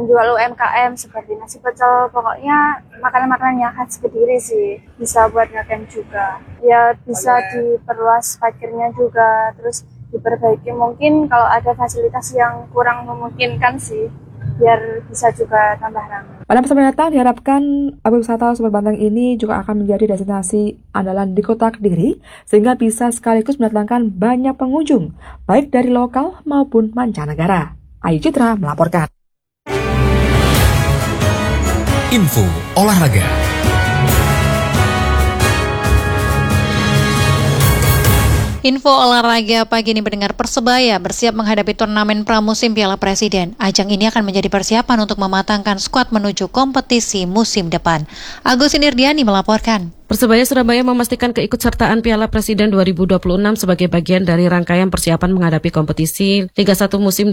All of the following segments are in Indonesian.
menjual UMKM seperti nasi pecel, pokoknya makanan-makanan yang khas Kediri sih. Bisa buat ngeken juga. Ya bisa diperluas parkirnya juga, terus diperbaiki mungkin kalau ada fasilitas yang kurang memungkinkan sih, biar bisa juga tambah ramai. Pada masa mendatang diharapkan objek wisata Sumber Banteng ini juga akan menjadi destinasi andalan di kota Kediri, sehingga bisa sekaligus mendatangkan banyak pengunjung, baik dari lokal maupun mancanegara. Ayu Citra melaporkan. Info olahraga. Info olahraga pagi ini mendengar Persebaya bersiap menghadapi turnamen pramusim Piala Presiden. Ajang ini akan menjadi persiapan untuk mematangkan skuad menuju kompetisi musim depan. Agus Nirdiani melaporkan. Persebaya Surabaya memastikan keikutsertaan Piala Presiden 2026 sebagai bagian dari rangkaian persiapan menghadapi kompetisi Liga 1 musim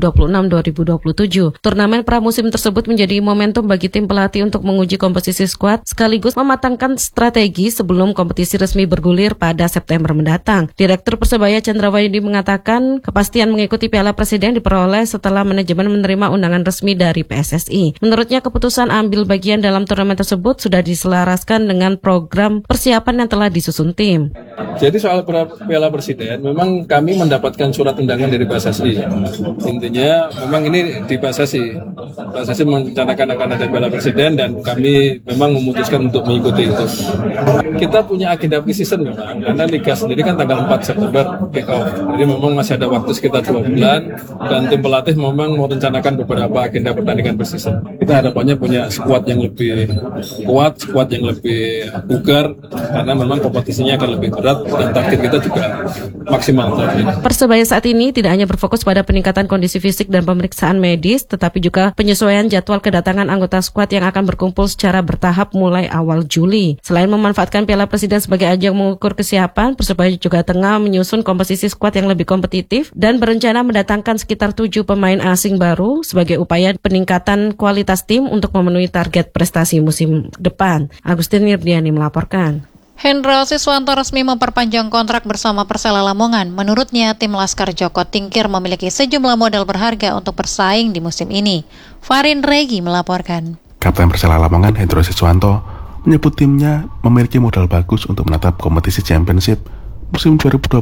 2026-2027. Turnamen pramusim tersebut menjadi momentum bagi tim pelatih untuk menguji komposisi skuad sekaligus mematangkan strategi sebelum kompetisi resmi bergulir pada September mendatang. Direktur Persebaya Chandrawayudi mengatakan kepastian mengikuti Piala Presiden diperoleh setelah manajemen menerima undangan resmi dari PSSI. Menurutnya keputusan ambil bagian dalam turnamen tersebut sudah diselaraskan dengan program persiapan yang telah disusun tim. Jadi soal Piala Presiden, memang kami mendapatkan surat undangan dari PSSI. Intinya memang ini di PSSI. PSSI merencanakan akan ada Piala Presiden dan kami memang memutuskan untuk mengikuti itu. Kita punya agenda pre-season memang, karena Liga sendiri kan tanggal 4 September kick off. Jadi memang masih ada waktu sekitar 2 bulan dan tim pelatih memang merencanakan beberapa agenda pertandingan pre-season. Kita harapannya punya skuad yang lebih kuat, skuad yang lebih bugar, karena memang kompetisinya akan lebih berat dan target kita juga maksimal. Persebaya saat ini tidak hanya berfokus pada peningkatan kondisi fisik dan pemeriksaan medis, tetapi juga penyesuaian jadwal kedatangan anggota skuad yang akan berkumpul secara bertahap mulai awal Juli. Selain memanfaatkan Piala Presiden sebagai ajang mengukur kesiapan, Persebaya juga tengah menyusun komposisi skuad yang lebih kompetitif dan berencana mendatangkan sekitar 7 pemain asing baru sebagai upaya peningkatan kualitas tim untuk memenuhi target prestasi musim depan. Agustin Nirdiani melaporkan. Hendra Siswanto resmi memperpanjang kontrak bersama Persela Lamongan. Menurutnya, tim Laskar Joko Tingkir memiliki sejumlah modal berharga untuk bersaing di musim ini. Farin Regi melaporkan. Kapten Persela Lamongan Hendra Siswanto menyebut timnya memiliki modal bagus untuk menatap kompetisi Championship musim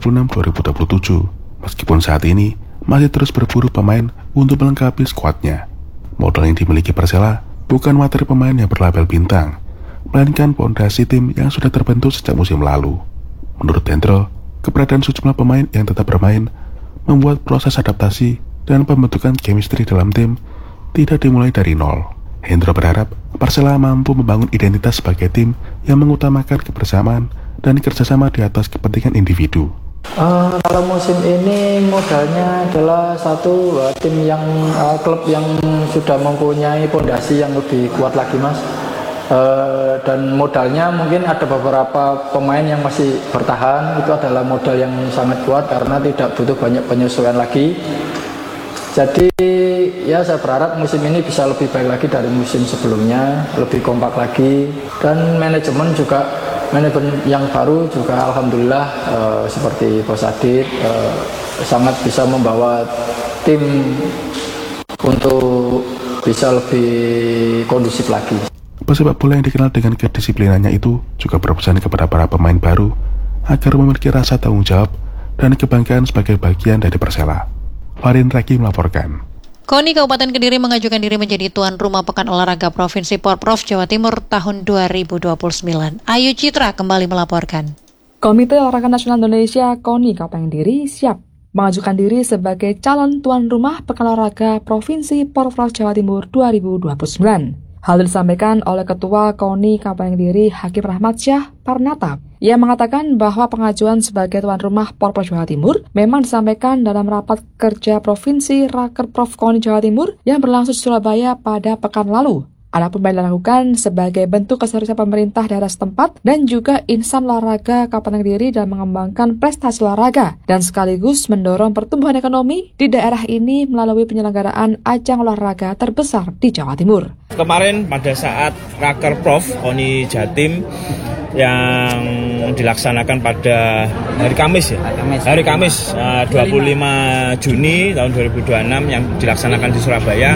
2026-2027. Meskipun saat ini masih terus berburu pemain untuk melengkapi skuadnya. Modal yang dimiliki Persela bukan materi pemain yang berlabel bintang, melainkan fondasi tim yang sudah terbentuk sejak musim lalu. Menurut Hendro, keberadaan sejumlah pemain yang tetap bermain membuat proses adaptasi dan pembentukan chemistry dalam tim tidak dimulai dari nol. Hendro berharap Persela mampu membangun identitas sebagai tim yang mengutamakan kebersamaan dan kerjasama di atas kepentingan individu. Kalau musim ini modalnya adalah satu tim yang klub yang sudah mempunyai fondasi yang lebih kuat lagi, Mas. Dan modalnya mungkin ada beberapa pemain yang masih bertahan, itu adalah modal yang sangat kuat karena tidak butuh banyak penyesuaian lagi. Jadi ya saya berharap musim ini bisa lebih baik lagi dari musim sebelumnya, lebih kompak lagi, dan manajemen yang baru juga alhamdulillah seperti Bos Adit sangat bisa membawa tim untuk bisa lebih kondusif lagi. Pesepak bola yang dikenal dengan kedisiplinannya itu juga berpesan kepada para pemain baru agar memiliki rasa tanggung jawab dan kebanggaan sebagai bagian dari Persela. Farin Raki melaporkan. KONI Kabupaten Kediri mengajukan diri menjadi tuan rumah Pekan Olahraga Provinsi Porprov Jawa Timur tahun 2029. Ayu Citra kembali melaporkan. Komite Olahraga Nasional Indonesia KONI Kabupaten Kediri siap mengajukan diri sebagai calon tuan rumah Pekan Olahraga Provinsi Porprov Jawa Timur 2029. Hal itu disampaikan oleh Ketua KONI Kabupaten Kediri Hakim Rahmat Syah Parnata. Ia mengatakan bahwa pengajuan sebagai tuan rumah Porprov Jawa Timur memang disampaikan dalam rapat kerja Provinsi Rakerprov KONI Jawa Timur yang berlangsung di Surabaya pada pekan lalu. Adapun yang dilakukan sebagai bentuk keseriusan pemerintah daerah setempat dan juga insan olahraga Kabupaten Kediri dalam mengembangkan prestasi olahraga dan sekaligus mendorong pertumbuhan ekonomi di daerah ini melalui penyelenggaraan ajang olahraga terbesar di Jawa Timur. Kemarin pada saat Rakerprov KONI Jatim yang dilaksanakan pada hari Kamis 25 Juni tahun 2026 yang dilaksanakan di Surabaya.